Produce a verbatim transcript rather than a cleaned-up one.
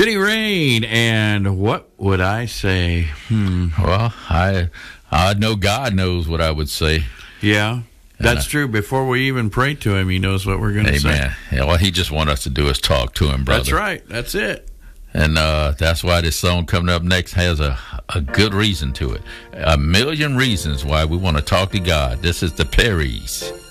Vinnie Rain, and what would I say? Hmm. Well, I I know God knows what I would say. Yeah, that's uh, true. Before we even pray to him, he knows what we're going to say. Amen. Yeah, all he just wants us to do is talk to him, brother. That's right. That's it. And uh, that's why this song coming up next has a, a good reason to it. A million reasons why we want to talk to God. This is the Perrys.